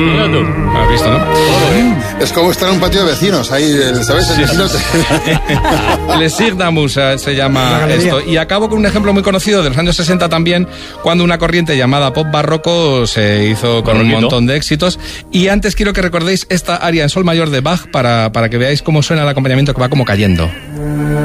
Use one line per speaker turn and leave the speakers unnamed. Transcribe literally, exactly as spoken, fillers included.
¿Has visto, no?
Es como estar en un patio de vecinos, ahí, ¿sabes?
Sí, sí, sí. Les Signamus se llama esto. Y acabo con un ejemplo muy conocido de los años sesenta también, cuando una corriente llamada pop barroco se hizo con un montón de éxitos. Y antes quiero que recordéis esta aria en sol mayor de Bach para, para que veáis cómo suena el acompañamiento, que va como cayendo.